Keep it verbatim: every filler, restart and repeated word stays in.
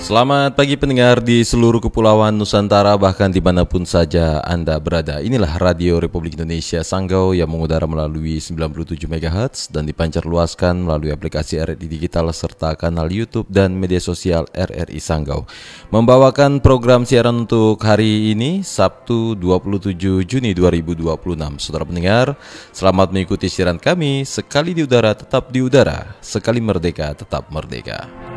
Selamat pagi pendengar di seluruh kepulauan Nusantara, bahkan dimanapun saja Anda berada. Inilah Radio Republik Indonesia Sanggau yang mengudara melalui sembilan puluh tujuh megahertz dan dipancar luaskan melalui aplikasi R R I Digital serta kanal YouTube dan media sosial R R I Sanggau. Membawakan program siaran untuk hari ini, Sabtu dua puluh tujuh Juni dua ribu dua puluh enam. Saudara pendengar, selamat mengikuti siaran kami. Sekali di udara tetap di udara, sekali merdeka tetap merdeka.